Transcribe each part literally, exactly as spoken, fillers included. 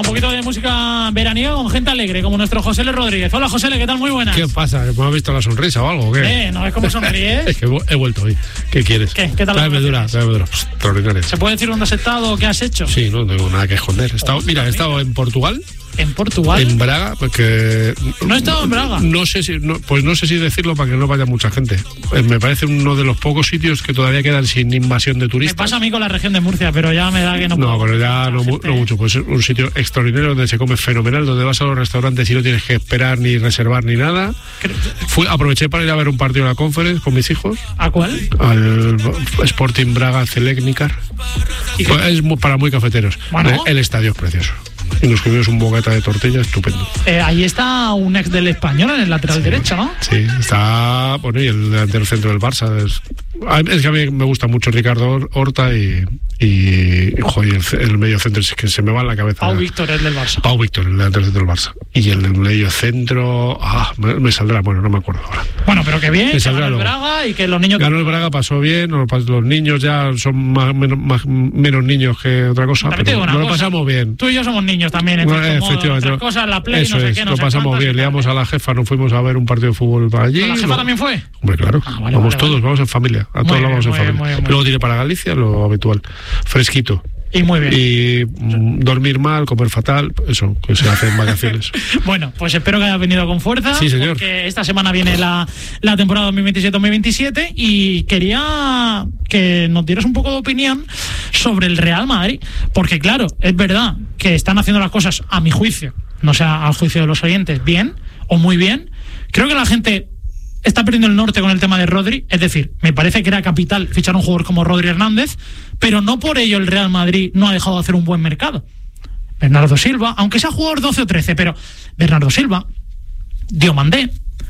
un poquito de música veraniega con gente alegre, como nuestro José L. Rodríguez. Hola, José L., ¿qué tal? Muy buenas. ¿Qué pasa? ¿Me has visto la sonrisa o algo o qué? Eh, ¿no ves cómo sonríes? Es que he vuelto hoy. ¿Qué quieres? ¿Qué? ¿Qué tal? Tráeme dura, tráeme dura. Extraordinario. ¿Se puede decir dónde has estado o qué has hecho? Sí, no tengo nada que esconder. He estado, mira, he estado en Portugal. ¿En Portugal? En Braga, porque... ¿No he estado en Braga? No sé si, no, pues no sé si decirlo para que no vaya mucha gente. Eh, me parece uno de los pocos sitios que todavía quedan sin invasión de turistas. Me pasa a mí con la región de Murcia, pero ya me da que no puedo. No, pero ya no, no mucho. Pues es un sitio extraordinario donde se come fenomenal, donde vas a los restaurantes y no tienes que esperar ni reservar ni nada. Fui, aproveché para ir a ver un partido de la Conference con mis hijos. ¿A cuál? Al Sporting Braga Celeknikar. Pues es muy, para muy cafeteros. Bueno. El estadio es precioso. Y nos comimos un bocata de tortilla estupendo. Eh, ahí está un ex del Español en el lateral sí, derecho, ¿no? Sí, está, bueno, y el delantero centro del Barça. Es, es que a mí me gusta mucho Ricardo Horta y, y, y joder, el, el medio centro es que se me va en la cabeza. Pau Víctor, el del Barça. Pau Víctor, el delantero centro del Barça. Y el medio centro, ah, me, me saldrá, bueno, no me acuerdo ahora. Bueno, pero que bien, me que ganó el Braga y que los niños... Ganó el Braga, pasó bien, los niños ya son más, menos, más, menos niños que otra cosa, pero nos lo pasamos bien. Tú y yo somos niños también, en bueno, efectivamente. Modo, cosas, la play, eso no sé es, qué, no lo sé pasamos cuántas, bien, liamos a la jefa, nos fuimos a ver un partido de fútbol para allí. ¿La jefa lo... también fue? Hombre, claro, ah, vale, vamos vale, todos, vale. vamos en familia, a muy todos bien, vamos en muy familia. bien, muy bien, Luego tiene para Galicia lo habitual, fresquito. Y muy bien. Y mm, dormir mal, comer fatal, eso, que se hace en vacaciones. Bueno, pues espero que hayas venido con fuerza. Sí, señor. Porque esta semana viene la, la temporada dos mil veintisiete dos mil veintisiete y quería que nos dieras un poco de opinión sobre el Real Madrid. Porque claro, es verdad que están haciendo las cosas, a mi juicio, no sea al juicio de los oyentes, bien o muy bien. Creo que la gente está perdiendo el norte con el tema de Rodri, es decir, me parece que era capital fichar a un jugador como Rodri Hernández, pero no por ello el Real Madrid no ha dejado de hacer un buen mercado. Bernardo Silva, aunque sea jugador doce o trece, pero Bernardo Silva, Diomandé,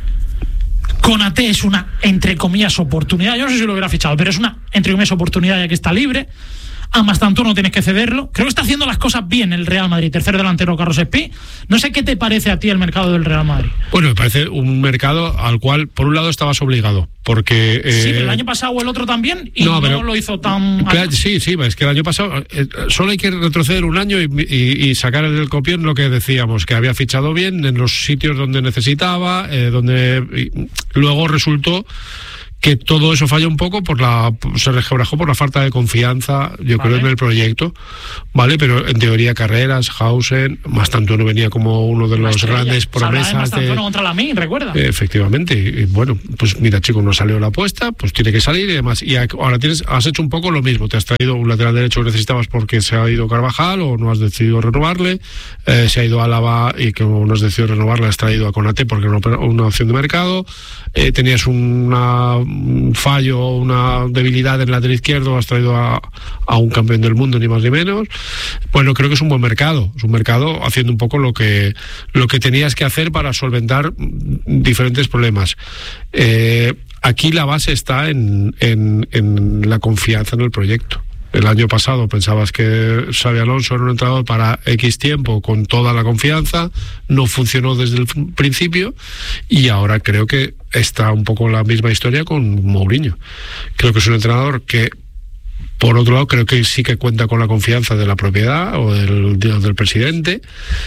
Konaté es una, entre comillas, oportunidad, yo no sé si lo hubiera fichado, pero es una, entre comillas, oportunidad ya que está libre. A Mastantuono no tienes que cederlo. Creo que está haciendo las cosas bien el Real Madrid. Tercer delantero Carlos Espí. No sé qué te parece a ti el mercado del Real Madrid. Bueno, me parece un mercado al cual, por un lado, estabas obligado. Porque. Eh, sí, pero el año pasado el otro también y no, pero, no lo hizo tan. Claro, sí, sí, es que el año pasado eh, solo hay que retroceder un año y, y, y sacar del copión lo que decíamos, que había fichado bien en los sitios donde necesitaba, eh, donde y, luego resultó que todo eso falla un poco por la se resquebrajó por la falta de confianza, yo vale. creo, en el proyecto, vale, pero en teoría Carreras, Hausen, Mastantuono venía como uno de los estrella. grandes promesas. Mastantuono de... contra la Min, recuerda. Eh, efectivamente, y, y bueno, pues mira, chico, no salió la apuesta, pues tiene que salir y demás. Y ahora tienes, has hecho un poco lo mismo, te has traído un lateral derecho que necesitabas porque se ha ido Carvajal o no has decidido renovarle, eh, se ha ido Álava y como no has decidido renovarle, has traído a Konaté porque era una, una opción de mercado, eh, tenías una un fallo, una debilidad en el lateral izquierdo, has traído a, a un campeón del mundo, ni más ni menos. Bueno, creo que es un buen mercado, es un mercado haciendo un poco lo que, lo que tenías que hacer para solventar diferentes problemas. Eh, aquí la base está en, en, en la confianza en el proyecto. El año pasado pensabas que Xabi Alonso era un entrenador para X tiempo con toda la confianza, no funcionó desde el principio y ahora creo que está un poco la misma historia con Mourinho. Creo que es un entrenador que, por otro lado, creo que sí que cuenta con la confianza de la propiedad o del, del presidente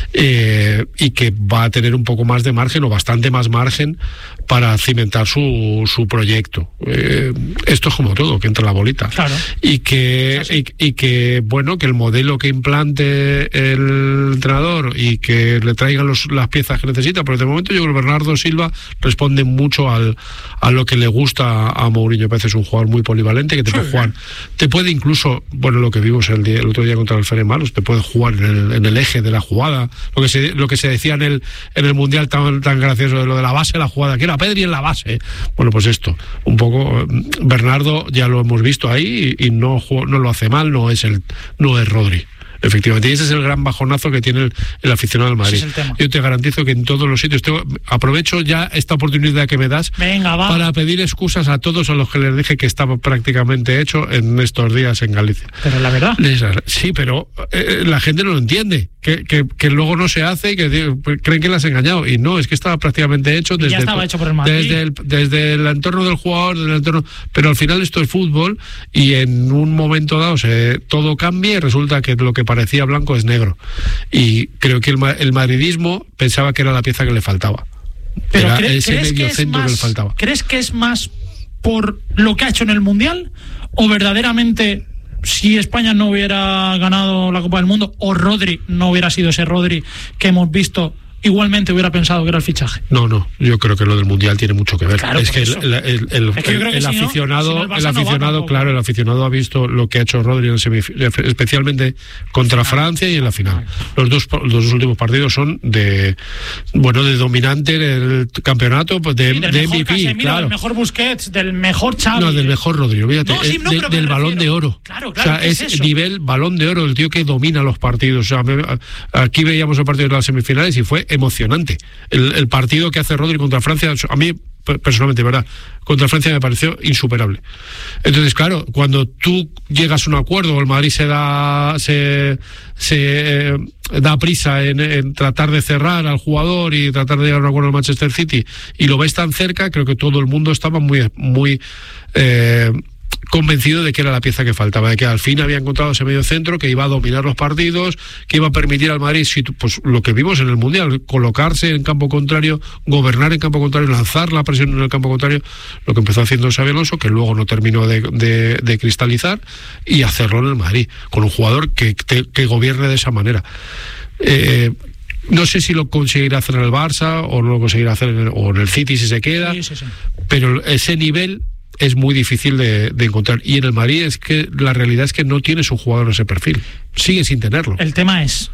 eh, y que va a tener un poco más de margen o bastante más margen para cimentar su, su proyecto. Eh, esto es como todo, que entra la bolita. Claro. Y que, y, y que, bueno, que el modelo que implante el entrenador y que le traigan los, las piezas que necesita, pero de momento yo creo que Bernardo Silva responde mucho al, a lo que le gusta a Mourinho. Parece es un jugador muy polivalente que te sí, puede jugar, te puede incluso, bueno, lo que vimos el, día, el otro día contra el Ferenbaros, te puede jugar en el, en el eje de la jugada, lo que se, lo que se decía en el, en el Mundial tan, tan gracioso de lo de la base de la jugada, que era Pedri en la base. Bueno, pues esto, un poco, Bernardo ya lo hemos visto ahí y, y no, no lo hace mal, no es el, no es Rodri. Efectivamente, y ese es el gran bajonazo que tiene el, el aficionado del Madrid. Es Yo te garantizo que en todos los sitios, tengo, aprovecho ya esta oportunidad que me das Venga, va. para pedir excusas a todos a los que les dije que estaba prácticamente hecho en estos días en Galicia. Pero la verdad. Sí, pero eh, la gente no lo entiende, que, que, que luego no se hace y que creen que le has engañado. Y no, es que estaba prácticamente hecho desde, ya estaba el, hecho por el Madrid. Desde, el, desde el entorno del jugador, desde el entorno, pero al final esto es fútbol y en un momento dado se, todo cambia y resulta que lo que parece parecía blanco es negro. Y creo que el, el madridismo pensaba que era la pieza que le faltaba. Pero era cre ese ¿crees, medio que es centro más, que le faltaba. ¿crees que es más por lo que ha hecho en el Mundial o verdaderamente si España no hubiera ganado la Copa del Mundo o Rodri no hubiera sido ese Rodri que hemos visto, igualmente hubiera pensado que era el fichaje? No, no, yo creo que lo del Mundial tiene mucho que ver. Claro, es que el, el, el, el, es que el, el si aficionado, no, si no el, el aficionado, no claro, el aficionado ha visto lo que ha hecho Rodri en el semifinal, especialmente contra Francia y en la final. Los dos, los dos últimos partidos son de, bueno, de dominante en el campeonato, pues de, sí, del de mejor M V P, Casemiro, claro. Del mejor Busquets, del mejor Xavi. No, del mejor Rodri, fíjate, no, sí, no, de, del refiero. Balón de oro. Claro, claro, o sea, es, es nivel balón de oro, el tío que domina los partidos. O sea, me, aquí veíamos el partido de las semifinales y fue emocionante. El, el partido que hace Rodri contra Francia, a mí personalmente, ¿verdad? Contra Francia me pareció insuperable. Entonces, claro, cuando tú llegas a un acuerdo, el Madrid se da se, se eh, da prisa en, en tratar de cerrar al jugador y tratar de llegar a un acuerdo al Manchester City y lo ves tan cerca, creo que todo el mundo estaba muy muy eh, convencido de que era la pieza que faltaba, de que al fin había encontrado ese medio centro que iba a dominar los partidos, que iba a permitir al Madrid, pues lo que vimos en el Mundial, colocarse en campo contrario, gobernar en campo contrario, lanzar la presión en el campo contrario, lo que empezó haciendo Xabi Alonso, que luego no terminó de, de, de cristalizar, y hacerlo en el Madrid, con un jugador que, que, que gobierne de esa manera. Eh, no sé si lo conseguirá hacer en el Barça o no lo conseguirá hacer en el, o en el City si se queda, sí, sí, sí. Pero ese nivel es muy difícil de, de encontrar. Y en el Madrid es que la realidad es que no tiene su jugador ese perfil. Sigue sin tenerlo. El tema es,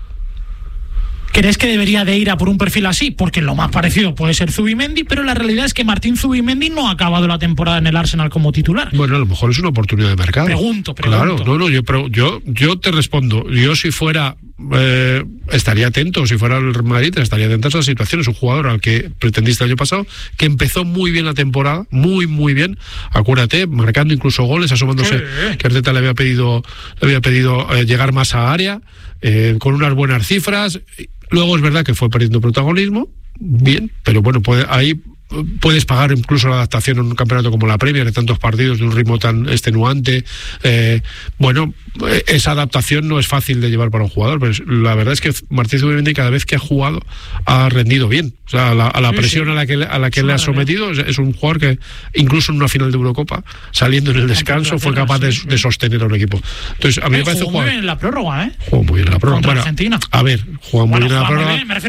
¿crees que debería de ir a por un perfil así? Porque lo más parecido puede ser Zubimendi, pero la realidad es que Martín Zubimendi no ha acabado la temporada en el Arsenal como titular. Bueno, a lo mejor es una oportunidad de mercado. Pregunto, pregunto. Claro, no, no, yo, pero yo, yo te respondo. Yo si fuera, eh, estaría atento, si fuera el Madrid, estaría atento a esa situación. Es un jugador al que pretendiste el año pasado, que empezó muy bien la temporada, muy, muy bien. Acuérdate, marcando incluso goles, asomándose, sí. que Arteta le había pedido, le había pedido eh, llegar más a área, eh, con unas buenas cifras. Luego es verdad que fue perdiendo protagonismo, bien, pero bueno, puede, ahí puedes pagar incluso la adaptación en un campeonato como la Premier, de tantos partidos, de un ritmo tan extenuante. Eh, bueno, esa adaptación no es fácil de llevar para un jugador, pero la verdad es que Martín Zubimendi cada vez que ha jugado ha rendido bien. O sea, a la, a la sí, presión sí. a la que, a la que le ha sometido, es, es un jugador que incluso en una final de Eurocopa, saliendo en el descanso, fue capaz de, de sostener a un equipo. Entonces, a mí eh, me parece jugó muy bien en la prórroga, ¿eh? Jugó muy bien en la prórroga. Contra bueno, Argentina. A ver, jugó muy bueno, bien en la prórroga. Bien, me refiero